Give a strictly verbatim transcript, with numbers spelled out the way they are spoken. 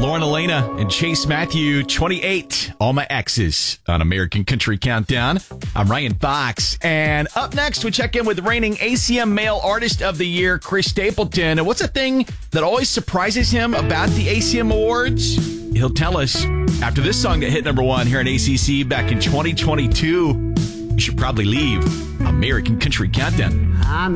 Lauren Elena and Chase Matthew, twenty-eight. All My Exes on American Country Countdown. I'm Ryan Fox. And up next, we check in with reigning A C M Male Artist of the Year, Chris Stapleton. And what's a thing that always surprises him about the A C M Awards? He'll tell us after this song that hit number one here in A C C back in twenty twenty-two. You should probably leave American Country Countdown.